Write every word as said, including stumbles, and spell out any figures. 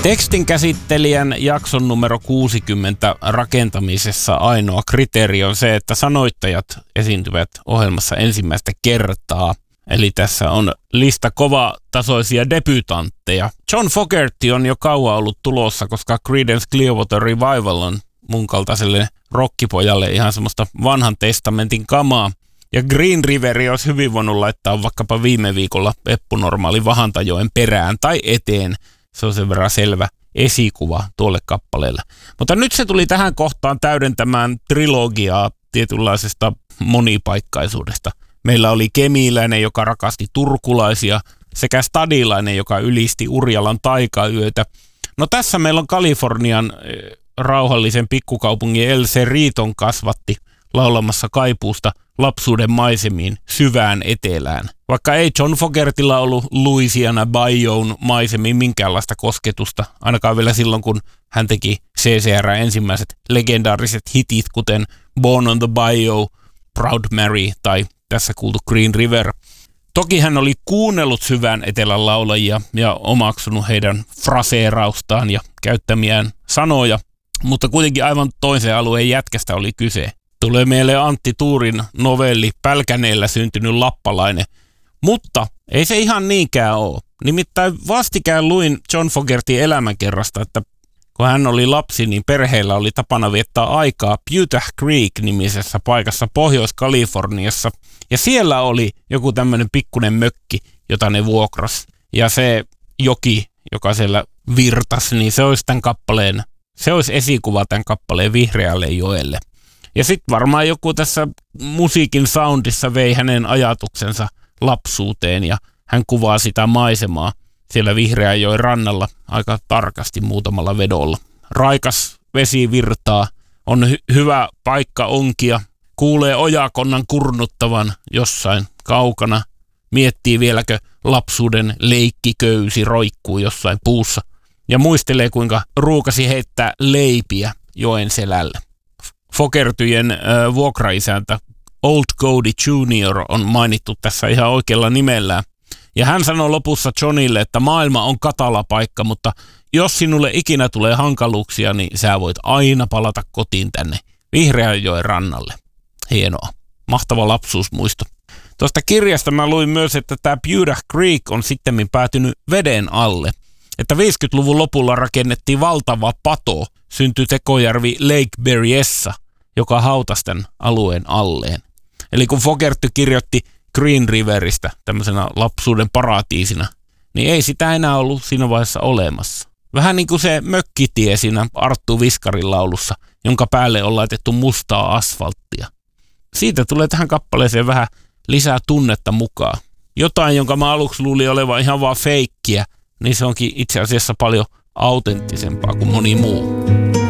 Tekstin käsittelijän jakson numero kuusikymmentä rakentamisessa ainoa kriteeri on se, että sanoittajat esiintyvät ohjelmassa ensimmäistä kertaa. Eli tässä on lista kovatasoisia debutantteja. John Fogerty on jo kauan ollut tulossa, koska Creedence Clearwater Revival on mun kaltaiselle rockipojalle ihan semmoista vanhan testamentin kamaa. Ja Green Riveri olisi hyvin voinut laittaa vaikkapa viime viikolla Eppu Normaali Vahantajoen perään tai eteen. Se on sen verran selvä esikuva tuolle kappaleelle. Mutta nyt se tuli tähän kohtaan täydentämään trilogiaa tietynlaisesta monipaikkaisuudesta. Meillä oli Kemiläinen, joka rakasti turkulaisia, sekä Stadilainen, joka ylisti Urjalan taikayötä. No tässä meillä on Kalifornian rauhallisen pikkukaupungin El Cerriton kasvatti laulamassa kaipuusta lapsuuden maisemiin syvään etelään. Vaikka ei John Fogertylla ollut Louisiana Bayou'n maisemiin minkäänlaista kosketusta, ainakaan vielä silloin, kun hän teki C C R ensimmäiset legendaariset hitit, kuten Born on the Bayou, Proud Mary tai tässä kuultu Green River. Toki hän oli kuunnellut syvään etelän laulajia ja omaksunut heidän fraseeraustaan ja käyttämiään sanoja, mutta kuitenkin aivan toisen alueen jätkästä oli kyse. Tulee mieleen Antti Tuurin novelli Pälkäneellä syntynyt lappalainen, mutta ei se ihan niinkään ole. Nimittäin vastikään luin John Fogertyn elämänkerrasta, että kun hän oli lapsi, niin perheellä oli tapana viettää aikaa Pewter Creek-nimisessä paikassa Pohjois-Kaliforniassa. Ja siellä oli joku tämmöinen pikkunen mökki, jota ne vuokras. Ja se joki, joka siellä virtasi, niin se olisi tämän kappaleen, se olisi esikuva tämän kappaleen Vihreälle joelle. Ja sitten varmaan joku tässä musiikin soundissa vei hänen ajatuksensa lapsuuteen ja hän kuvaa sitä maisemaa siellä Vihreänjoen rannalla aika tarkasti muutamalla vedolla. Raikas vesi virtaa, on hy- hyvä paikka onkia, kuulee ojakonnan kurnuttavan jossain kaukana, miettii vieläkö lapsuuden leikkiköysi roikkuu jossain puussa ja muistelee kuinka ruukasi heittää leipiä joen selällä. Fogertyjen äh, vuokraisäntä Old Cody junior on mainittu tässä ihan oikealla nimellään. Ja hän sanoo lopussa Johnille, että maailma on katala paikka, mutta jos sinulle ikinä tulee hankaluuksia, niin sä voit aina palata kotiin tänne Vihreänjoen rannalle. Hienoa. Mahtava lapsuusmuisto. Tuosta kirjasta mä luin myös, että tämä Pewter Creek on sittemmin päätynyt veden alle. Että viisikymmentäluvun lopulla rakennettiin valtava pato, syntyi tekojärvi Lake Berryessa, joka hautasi tämän alueen alleen. Eli kun Fogerty kirjoitti Green Riveristä tämmöisenä lapsuuden paratiisina, niin ei sitä enää ollut siinä vaiheessa olemassa. Vähän niin kuin se mökkitie siinä Arttu Viskarin laulussa, jonka päälle on laitettu mustaa asfalttia. Siitä tulee tähän kappaleeseen vähän lisää tunnetta mukaan. Jotain, jonka mä aluksi luulin olevan ihan vaan feikkiä, niin se onkin itse asiassa paljon autenttisempaa kuin moni muu.